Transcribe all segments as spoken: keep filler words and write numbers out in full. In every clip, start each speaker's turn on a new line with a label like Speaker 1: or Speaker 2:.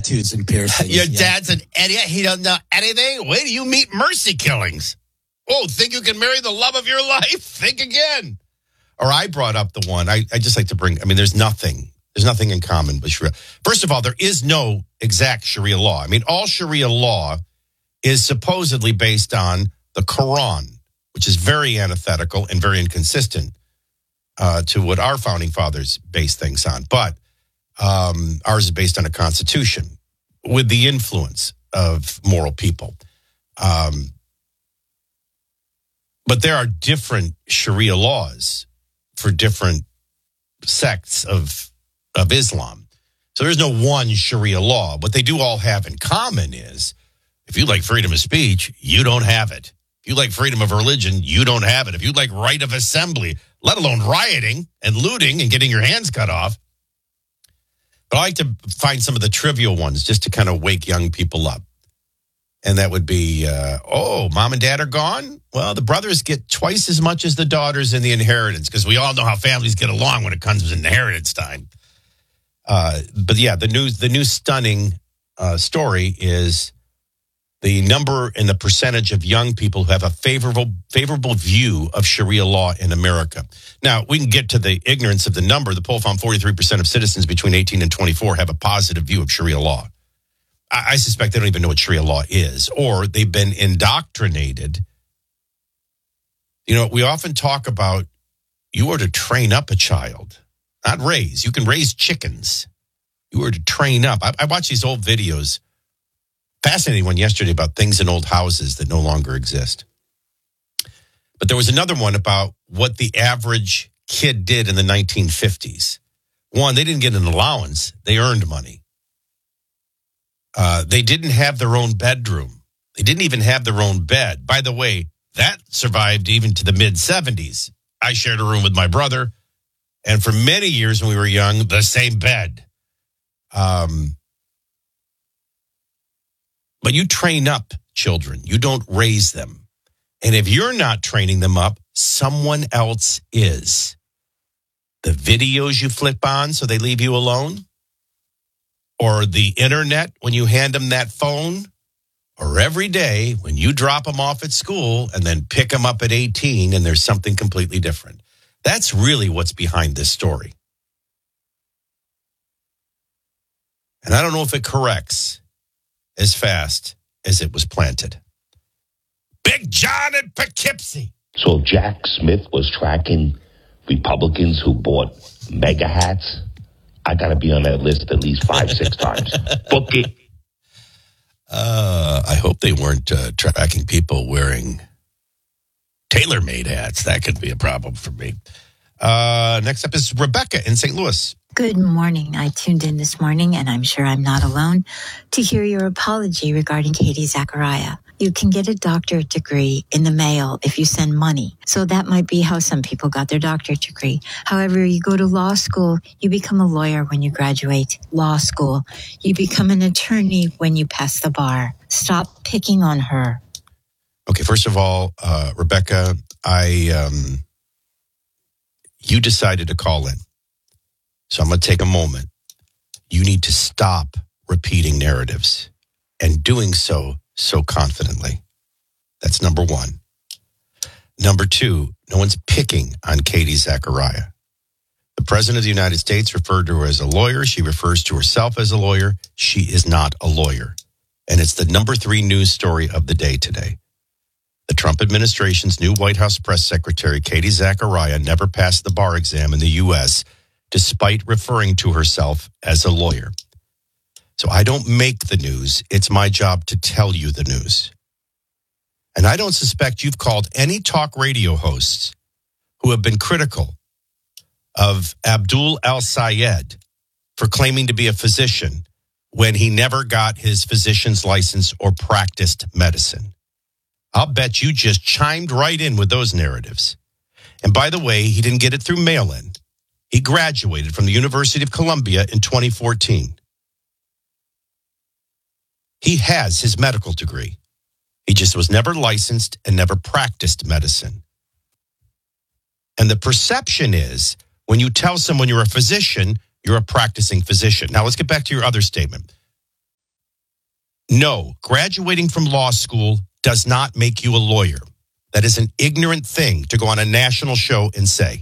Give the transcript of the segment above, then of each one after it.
Speaker 1: tattoos and piercings.
Speaker 2: Your
Speaker 1: yeah.
Speaker 2: dad's an idiot. He doesn't know anything. Wait till you meet mercy killings. Oh, think you can marry the love of your life? Think again. Or I brought up the one. I, I just like to bring, I mean, there's nothing. There's nothing in common with Sharia. First of all, there is no exact Sharia law. I mean, all Sharia law is supposedly based on the Quran, which is very antithetical and very inconsistent uh, to what our founding fathers based things on. But um, ours is based on a constitution with the influence of moral people. Um, but there are different Sharia laws for different sects of of Islam. So there's no one Sharia law. What they do all have in common is, if you like freedom of speech, you don't have it. If you like freedom of religion, you don't have it. If you like right of assembly, let alone rioting and looting and getting your hands cut off. But I like to find some of the trivial ones just to kind of wake young people up. And that would be, uh, oh, mom and dad are gone? Well, the brothers get twice as much as the daughters in the inheritance, because we all know how families get along when it comes to inheritance time. Uh, but yeah, the new, the new stunning uh, story is the number and the percentage of young people who have a favorable favorable view of Sharia law in America. Now, we can get to the ignorance of the number. The poll found forty-three percent of citizens between eighteen and twenty-four have a positive view of Sharia law. I, I suspect they don't even know what Sharia law is, or they've been indoctrinated. You know, we often talk about you are to train up a child, not raise. You can raise chickens. You are to train up. I, I watch these old videos. Fascinating one yesterday about things in old houses that no longer exist. But there was another one about what the average kid did in the nineteen fifties. One, they didn't get an allowance. They earned money. Uh, they didn't have their own bedroom. They didn't even have their own bed. By the way, that survived even to the mid-seventies. I shared a room with my brother. And for many years when we were young, the same bed. Um, but you train up children. You don't raise them. And if you're not training them up, someone else is. The videos you flip on so they leave you alone, or the internet when you hand them that phone, or every day when you drop them off at school and then pick them up at eighteen and there's something completely different. That's really what's behind this story. And I don't know if it corrects as fast as it was planted. Big John in Poughkeepsie.
Speaker 3: So if Jack Smith was tracking Republicans who bought mega hats, I got to be on that list at least five, six times. Book it.
Speaker 2: Uh, I hope they weren't uh, tracking people wearing tailor-made hats. That could be a problem for me. Uh, next up is Rebecca in Saint Louis.
Speaker 4: Good morning. I tuned in this morning, and I'm sure I'm not alone, to hear your apology regarding Katie Zachariah. You can get a doctorate degree in the mail if you send money. So that might be how some people got their doctorate degree. However, you go to law school, you become a lawyer when you graduate law school. You become an attorney when you pass the bar. Stop picking on her.
Speaker 2: Okay, first of all, uh, Rebecca, I um, you decided to call in. So I'm going to take a moment. You need to stop repeating narratives and doing so so confidently. That's number one. Number two, no one's picking on Katie Zachariah. The President of the United States referred to her as a lawyer. She refers to herself as a lawyer. She is not a lawyer. And it's the number three news story of the day today. The Trump administration's new White House press secretary, Katie Zachariah, never passed the bar exam in the U S, despite referring to herself as a lawyer. So I don't make the news. It's my job to tell you the news. And I don't suspect you've called any talk radio hosts who have been critical of Abdul El-Sayed for claiming to be a physician when he never got his physician's license or practiced medicine. I'll bet you just chimed right in with those narratives. And by the way, he didn't get it through mail-in. He graduated from the University of Columbia in twenty fourteen. He has his medical degree. He just was never licensed and never practiced medicine. And the perception is when you tell someone you're a physician, you're a practicing physician. Now, let's get back to your other statement. No, graduating from law school does not make you a lawyer. That is an ignorant thing to go on a national show and say.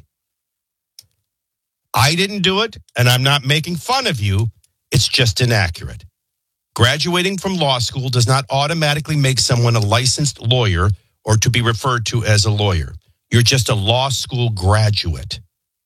Speaker 2: I didn't do it, and I'm not making fun of you. It's just inaccurate. Graduating from law school does not automatically make someone a licensed lawyer or to be referred to as a lawyer. You're just a law school graduate.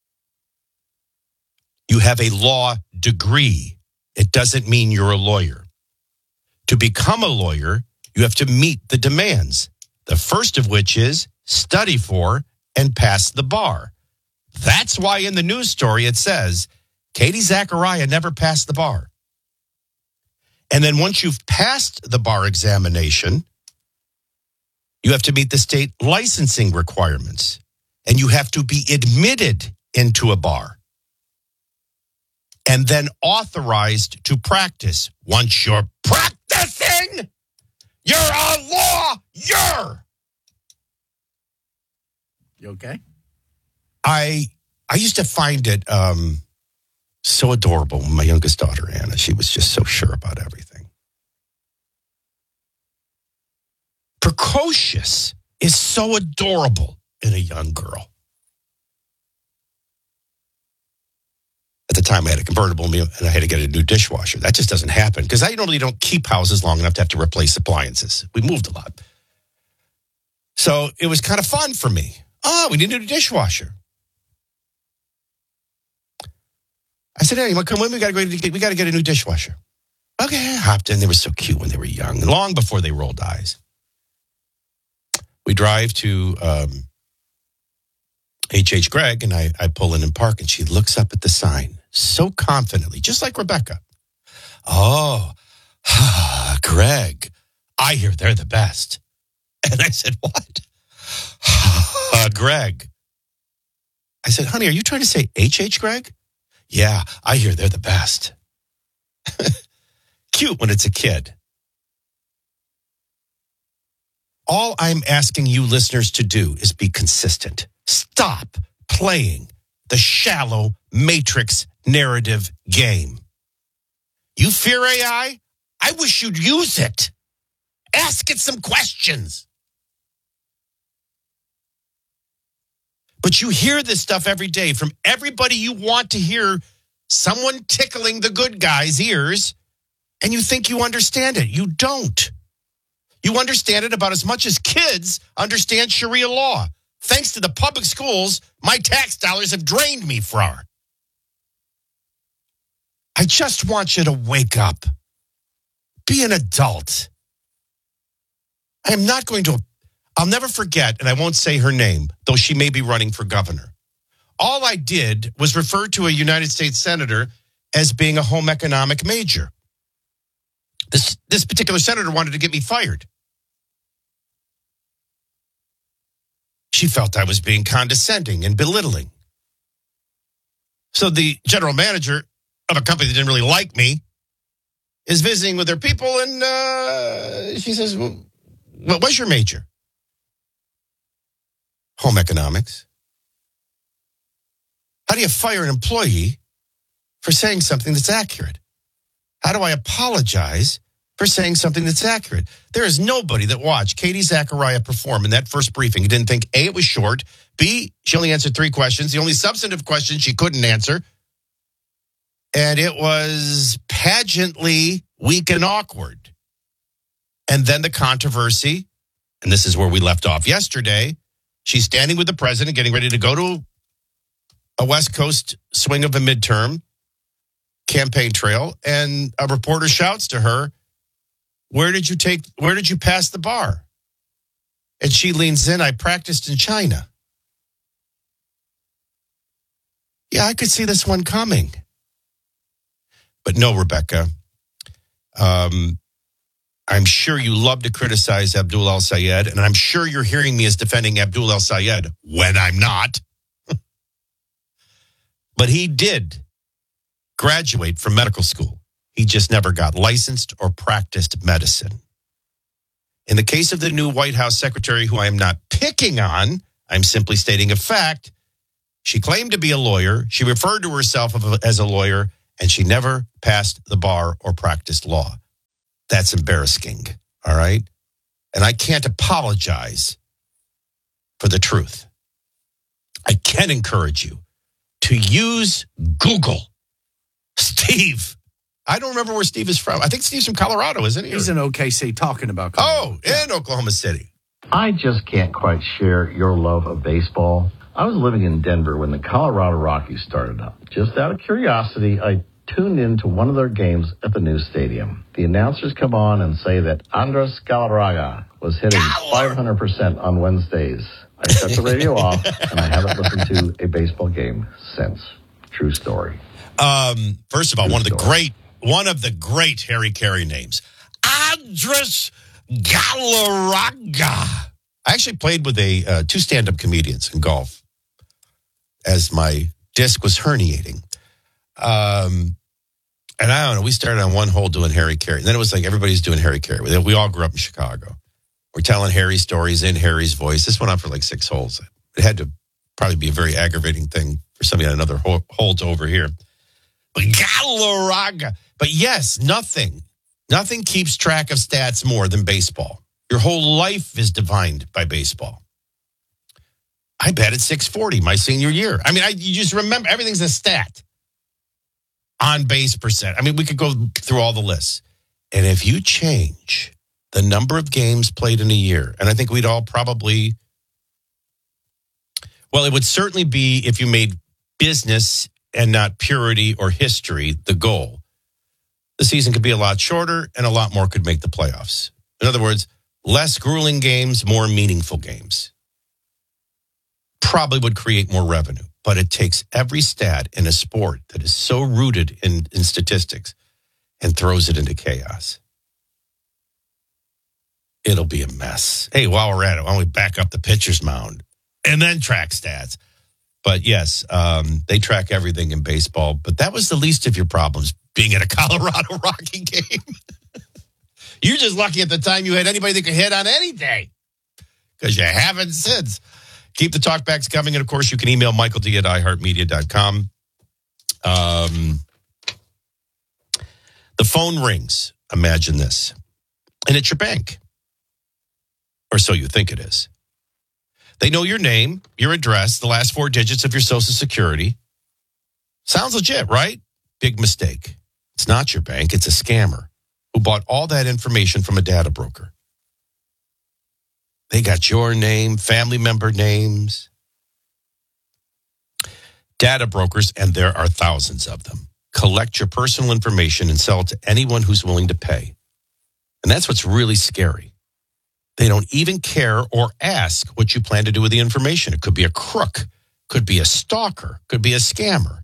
Speaker 2: You have a law degree. It doesn't mean you're a lawyer. To become a lawyer, you have to meet the demands. The first of which is study for and pass the bar. That's why in the news story it says, Katie Zachariah never passed the bar. And then once you've passed the bar examination, you have to meet the state licensing requirements. And you have to be admitted into a bar. And then authorized to practice. Once you're practicing, you're a lawyer.
Speaker 1: You okay?
Speaker 2: I I used to find it um, so adorable when my youngest daughter, Anna, she was just so sure about everything. Precocious is so adorable in a young girl. At the time, I had a convertible and I had to get a new dishwasher. That just doesn't happen because I normally don't keep houses long enough to have to replace appliances. We moved a lot. So it was kind of fun for me. Oh, we need a new dishwasher. I said, hey, you want to come with me? We got to go. We got to get a new dishwasher. Okay, I hopped in. They were so cute when they were young, long before they rolled eyes. We drive to um, H H Gregg, and I, I pull in and park, and she looks up at the sign so confidently, just like Rebecca. Oh, Gregg, I hear they're the best. And I said, what? uh, Gregg. I said, honey, are you trying to say H H Gregg? Yeah, I hear they're the best. Cute when it's a kid. All I'm asking you listeners to do is be consistent. Stop playing the shallow matrix narrative game. You fear A I? I wish you'd use it. Ask it some questions. But you hear this stuff every day from everybody you want to hear, someone tickling the good guy's ears, and you think you understand it. You don't. You understand it about as much as kids understand Sharia law. Thanks to the public schools, my tax dollars have drained me from. I just want you to wake up. Be an adult. I am not going to, I'll never forget, and I won't say her name, though she may be running for governor. All I did was refer to a United States senator as being a home economic major. This, this particular senator wanted to get me fired. She felt I was being condescending and belittling. So the general manager of a company that didn't really like me is visiting with their people, and uh, she says, well, what was your major? Home economics. How do you fire an employee for saying something that's accurate? How do I apologize for saying something that's accurate? There is nobody that watched Katie Zachariah perform in that first briefing who didn't think, A, it was short, B, she only answered three questions, the only substantive question she couldn't answer, and it was pageantly weak and awkward. And then the controversy, and this is where we left off yesterday, she's standing with the president, getting ready to go to a West Coast swing of a midterm campaign trail, and a reporter shouts to her, where did you take, where did you pass the bar? And she leans in, I practiced in China. Yeah, I could see this one coming. But no, Rebecca, um, I'm sure you love to criticize Abdul El-Sayed, and I'm sure you're hearing me as defending Abdul El-Sayed when I'm not. But he did graduate from medical school. He just never got licensed or practiced medicine. In the case of the new White House secretary, who I am not picking on, I'm simply stating a fact. She claimed to be a lawyer. She referred to herself as a lawyer, and she never passed the bar or practiced law. That's embarrassing, all right? And I can't apologize for the truth. I can encourage you to use Google. Steve, I don't remember where Steve is from. I think Steve's from Colorado, isn't he?
Speaker 1: He's in O K C talking about Colorado.
Speaker 2: Oh, yeah. In Oklahoma City.
Speaker 5: I just can't quite share your love of baseball. I was living in Denver when the Colorado Rockies started up. Just out of curiosity, I tuned in to one of their games at the new stadium. The announcers come on and say that Andres Galarraga was hitting five hundred percent on Wednesdays. I shut the radio off, and I haven't listened to a baseball game since. True story.
Speaker 2: Um, first of all,
Speaker 5: True
Speaker 2: one of the
Speaker 5: story.
Speaker 2: great, one of the great Harry Carey names, Andres Galarraga. I actually played with a uh, two stand-up comedians in golf as my disc was herniating. Um, and I don't know, we started on one hole doing Harry Carey. And then it was like everybody's doing Harry Carey. We, we all grew up in Chicago. We're telling Harry stories in Harry's voice. This went on for like six holes. It had to probably be a very aggravating thing for somebody on another hole, hole to overhear. But Galarraga. But yes, nothing, nothing keeps track of stats more than baseball. Your whole life is defined by baseball. I batted six forty my senior year. I mean, I, you just remember, everything's a stat. On base percent. I mean, we could go through all the lists. And if you change the number of games played in a year, and I think we'd all probably, well, it would certainly be if you made business and not purity or history the goal. The season could be a lot shorter and a lot more could make the playoffs. In other words, less grueling games, more meaningful games. Probably would create more revenue. But it takes every stat in a sport that is so rooted in, in statistics and throws it into chaos. It'll be a mess. Hey, while we're at it, why don't we back up the pitcher's mound and then track stats? But yes, um, they track everything in baseball. But that was the least of your problems, being at a Colorado Rocky game. You're just lucky at the time you had anybody that could hit on any day, because you haven't since. Keep the talkbacks coming. And, of course, you can email Michael D at i heart media dot com. Um, the phone rings. Imagine this. And it's your bank. Or so you think it is. They know your name, your address, the last four digits of your Social Security. Sounds legit, right? Big mistake. It's not your bank. It's a scammer who bought all that information from a data broker. They got your name, family member names. Data brokers, and there are thousands of them, collect your personal information and sell it to anyone who's willing to pay. And that's what's really scary. They don't even care or ask what you plan to do with the information. It could be a crook, could be a stalker, could be a scammer.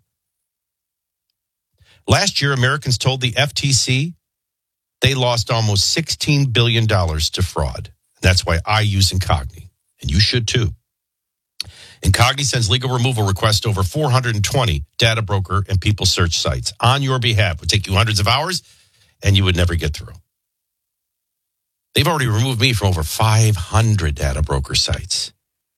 Speaker 2: Last year, Americans told the F T C they lost almost sixteen billion dollars to fraud. That's why I use Incogni, and you should too. Incogni sends legal removal requests to over four hundred twenty data broker and people search sites on your behalf. It would take you hundreds of hours, and you would never get through. They've already removed me from over five hundred data broker sites.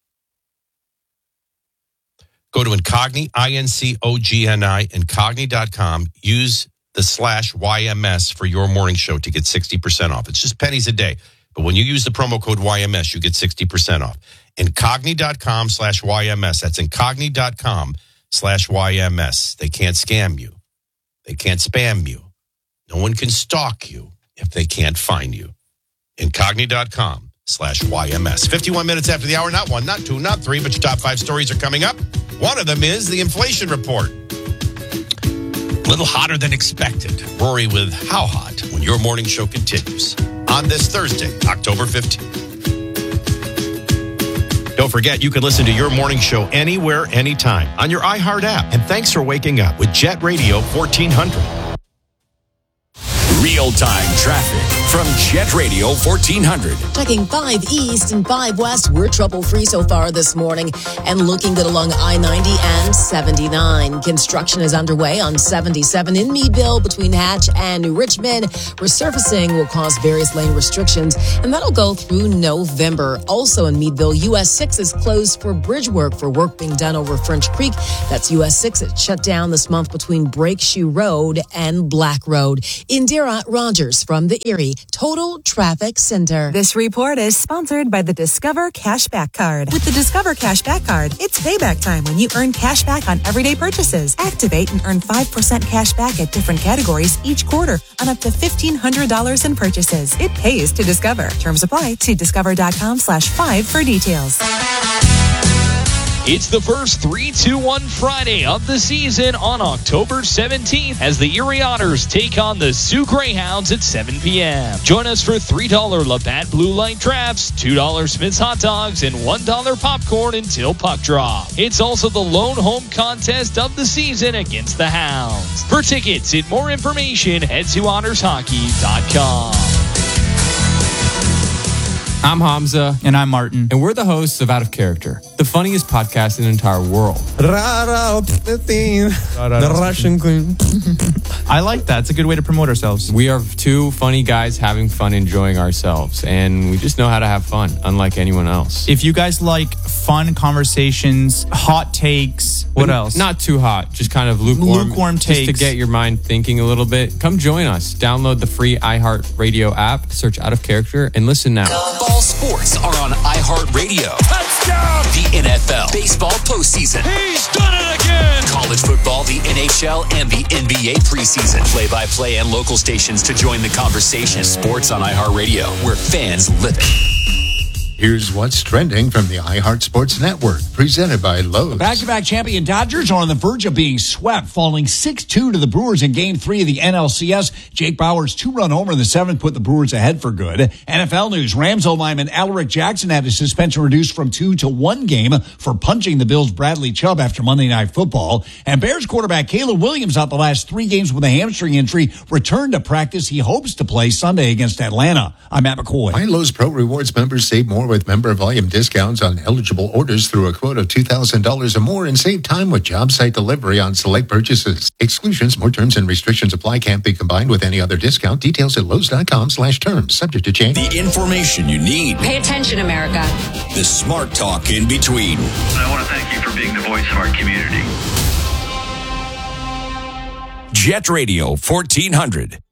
Speaker 2: Go to Incogni, I N C O G N I, Incogni dot com. Use the slash Y M S for your morning show to get sixty percent off. It's just pennies a day. But when you use the promo code Y M S, you get sixty percent off. Incogni dot com slash Y M S. That's Incogni dot com slash Y M S. They can't scam you. They can't spam you. No one can stalk you if they can't find you. Incogni dot com slash Y M S. fifty-one minutes after the hour. Not one, not two, not three, but your top five stories are coming up. One of them is the inflation report. A little hotter than expected. Rory with How Hot when your morning show continues on this Thursday, October fifteenth. Don't forget, you can listen to your morning show anywhere, anytime on your iHeart app. And thanks for waking up with Jet Radio fourteen hundred.
Speaker 6: Real-time traffic from Jet Radio fourteen hundred.
Speaker 7: Checking five East and five West. We're trouble-free so far this morning and looking good along I ninety and seventy-nine. Construction is underway on seventy-seven in Meadville between Hatch and New Richmond. Resurfacing will cause various lane restrictions, and that'll go through November. Also in Meadville, U S six is closed for bridge work for work being done over French Creek. That's U S six. It shut down this month between Break Shoe Road and Black Road. In Deer Sarah Rogers from the Erie Total Traffic Center.
Speaker 8: This report is sponsored by the Discover Cashback Card. With the Discover Cashback Card, it's payback time when you earn cash back on everyday purchases. Activate and earn five percent cash back at different categories each quarter on up to fifteen hundred dollars in purchases. It pays to Discover. Terms apply. See discover.com slash five for details.
Speaker 9: It's the first three two one Friday of the season on October seventeenth as the Erie Otters take on the Sioux Greyhounds at seven p.m. Join us for three dollars Labatt Blue Light Drafts, two dollars Smith's Hot Dogs, and one dollar popcorn until puck drop. It's also the lone home contest of the season against the Hounds. For tickets and more information, head to otters hockey dot com.
Speaker 10: I'm Hamza.
Speaker 11: And I'm Martin.
Speaker 10: And we're the hosts of Out of Character, the funniest podcast in the entire world.
Speaker 11: The Russian queen. I like that. It's a good way to promote ourselves.
Speaker 10: We are two funny guys having fun, enjoying ourselves. And we just know how to have fun, unlike anyone else.
Speaker 11: If you guys like fun conversations, hot takes, what else?
Speaker 10: Not too hot, just kind of lukewarm.
Speaker 11: Lukewarm takes.
Speaker 10: Just to get your mind thinking a little bit. Come join us. Download the free iHeartRadio app, search Out of Character, and listen now.
Speaker 6: All sports are on iHeartRadio. Touchdown! The N F L, baseball postseason.
Speaker 9: He's done it again!
Speaker 6: College football, the N H L, and the N B A preseason. Play-by-play and local stations to join the conversation. Sports on iHeartRadio, where fans live it.
Speaker 12: Here's what's trending from the iHeart Sports Network, presented by Lowe's.
Speaker 13: The back-to-back champion Dodgers are on the verge of being swept, falling six two to the Brewers in Game three of the N L C S. Jake Bauer's two-run homer in the seventh put the Brewers ahead for good. N F L news, Rams O-lineman Alaric Jackson had his suspension reduced from two to one game for punching the Bills' Bradley Chubb after Monday Night Football. And Bears quarterback Caleb Williams, out the last three games with a hamstring injury, returned to practice. He hopes to play Sunday against Atlanta. I'm Matt McCoy.
Speaker 12: My Lowe's Pro Rewards members save more with member volume discounts on eligible orders through a quote of two thousand dollars or more, and save time with job site delivery on select purchases. Exclusions, more terms and restrictions apply. Can't be combined with any other discount. Details at Lowe's.com slash terms. Subject to change.
Speaker 6: The information you need.
Speaker 14: Pay attention, America.
Speaker 6: The smart talk in between.
Speaker 15: I want to thank you for being the voice of our community.
Speaker 6: Jet Radio fourteen hundred.